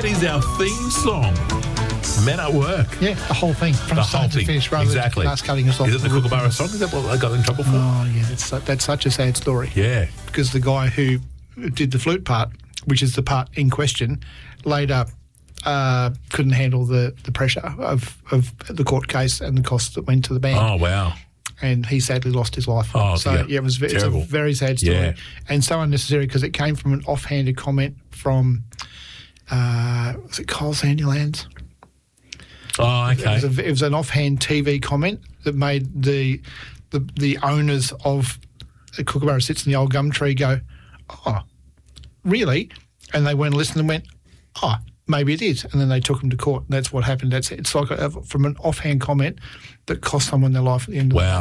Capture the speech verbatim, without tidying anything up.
is our theme song. Men at Work. Yeah, the whole thing. From The start whole to thing. finish, rather Exactly. than us cutting us off. Is it the Kookaburra song? Is that what they got in trouble for? Oh, yeah, that's, that's such a sad story. Yeah. Because the guy who did the flute part, which is the part in question, later uh, couldn't handle the, the pressure of, of the court case and the costs that went to the band. Oh, wow. And he sadly lost his life. Oh, so, yeah. yeah, it was it's a Terrible. very sad story. Yeah. And so unnecessary because it came from an offhanded comment from, uh, was it Kyle Sandilands? Oh, okay. It was, a, it was an offhand T V comment that made the the, the owners of Kookaburra Sits in the Old Gum Tree go, oh, really? And they went and listened and went, oh, maybe it is. And then they took him to court. And that's what happened. That's It's like a, from an offhand comment that cost someone their life at the end of the day. Wow.